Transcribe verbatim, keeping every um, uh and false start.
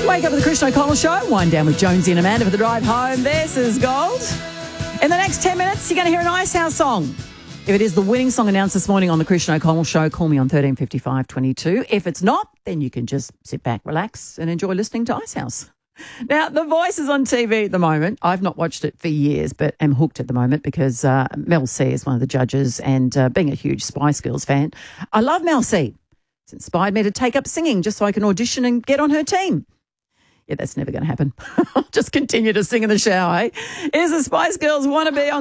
Wake up with the Christian O'Connell Show. Wind down with Jonesy and Amanda for the drive home. This is Gold. In the next ten minutes, you're going to hear an Icehouse song. If it is the winning song announced this morning on the Christian O'Connell Show, call me on thirteen fifty-five twenty-two. If it's not, then you can just sit back, relax and enjoy listening to Icehouse. Now, The Voice is on T V at the moment. I've not watched it for years, but am hooked at the moment because uh, Mel C is one of the judges, and uh, being a huge Spice Girls fan, I love Mel C. It's inspired me to take up singing just so I can audition and get on her team. Yeah, that's never going to happen. I'll just continue to sing in the shower, eh? Here's the Spice Girls Wannabe on